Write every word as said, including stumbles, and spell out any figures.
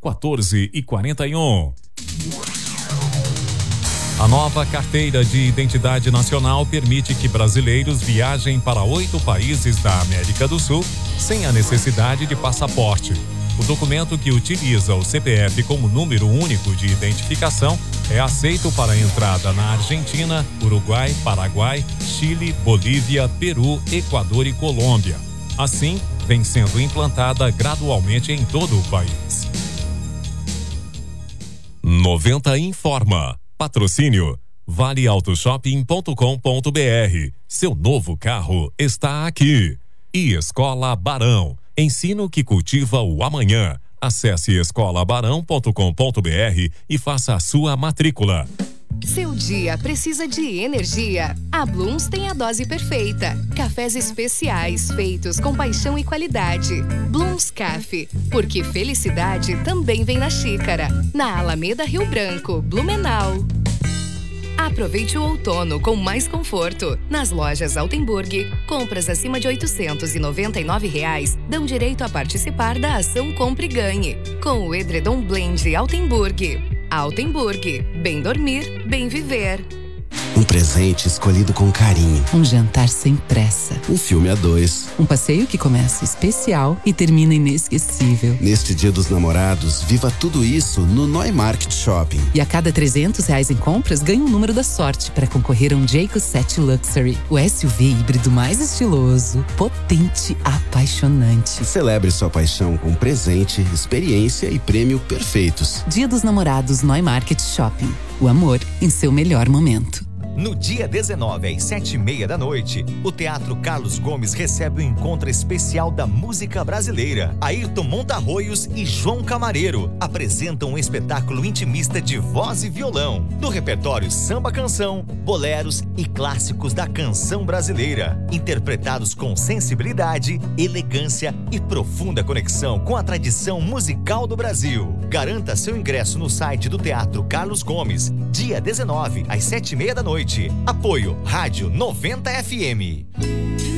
quatorze e quarenta e um. A nova carteira de identidade nacional permite que brasileiros viajem para oito países da América do Sul sem a necessidade de passaporte. O documento, que utiliza o C P F como número único de identificação, é aceito para a entrada na Argentina, Uruguai, Paraguai, Chile, Bolívia, Peru, Equador e Colômbia. Assim, vem sendo implantada gradualmente em todo o país. noventa informa. Patrocínio vale auto shopping ponto com ponto br. Seu novo carro está aqui. E Escola Barão. Ensino que cultiva o amanhã. Acesse escola barão ponto com ponto br e faça a sua matrícula. Seu dia precisa de energia? A Blooms tem a dose perfeita. Cafés especiais feitos com paixão e qualidade. Blooms Café, porque felicidade também vem na xícara. Na Alameda Rio Branco, Blumenau. Aproveite o outono com mais conforto. Nas lojas Altenburg, compras acima de oitocentos e noventa e nove reais dão direito a participar da ação Compre e Ganhe. Com o edredom Blend Altenburg. Altenburg, bem dormir, bem viver. Um presente escolhido com carinho. Um jantar sem pressa. Um filme a dois. Um passeio que começa especial e termina inesquecível. Neste Dia dos Namorados, viva tudo isso no Neumarkt Shopping. E a cada trezentos reais em compras, ganha um número da sorte para concorrer a um Jayco sete Luxury. O S U V híbrido mais estiloso, potente, apaixonante. Celebre sua paixão com presente, experiência e prêmio perfeitos. Dia dos Namorados Neumarkt Shopping. O amor em seu melhor momento. No dia dezenove, às sete e meia da noite, o Teatro Carlos Gomes recebe o encontro especial da música brasileira. Ayrton Montarroios e João Camareiro apresentam um espetáculo intimista de voz e violão. Do repertório samba canção, boleros e clássicos da canção brasileira, interpretados com sensibilidade, elegância e profunda conexão com a tradição musical do Brasil. Garanta seu ingresso no site do Teatro Carlos Gomes, dia dezenove, às sete e meia da noite. Apoio Rádio noventa F M.